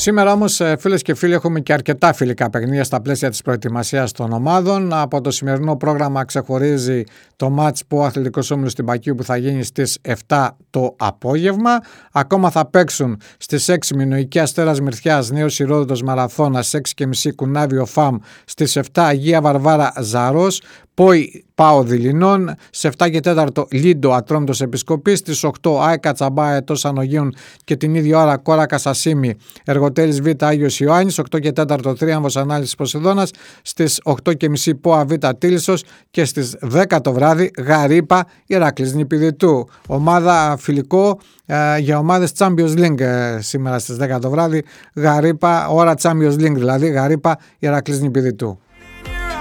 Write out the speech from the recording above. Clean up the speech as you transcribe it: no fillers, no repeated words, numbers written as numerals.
Σήμερα όμως, φίλες και φίλοι, έχουμε και αρκετά φιλικά παιχνίδια στα πλαίσια της προετοιμασίας των ομάδων. Από το σημερινό πρόγραμμα ξεχωρίζει το μάτς που ο Αθλητικός Όμιλος Τυμπακίου που θα γίνει στις 7 το απόγευμα. Ακόμα θα παίξουν στις 6 Μινωική Αστέρας Μυρθιάς, Νέος Ηρόδοτος Μαραθώνας, 6.30 Κουνάβιο ΦΑΜ, στις 7 Αγία Βαρβάρα Ζαρός, Πόη Πάο Δειλινών, σε 7 και 4 Λίντο Ατρόμητος Επισκοπής, στις 8 ΆΕΚΑ Τσαμπά Ετός Ανογείων και την ίδια ώρα Κόρακα Σασίμι Εργοτέλης Β Άγιος Ιωάννης, 8 και 4 Τρίαμβος Ανάλυσης Ποσειδώνας, στις 8.30 ΠΟΑ Β Τίλισσος και στις 10 το βράδυ Γαρύπα Ηράκλης Νηπιδητού. Ομάδα φιλικό για ομάδες Champions League σήμερα στις 10 το βράδυ, Γαρύπα, ώρα Champions League δηλαδή, Γαρύπα Ηράκλης Νηπιδητού.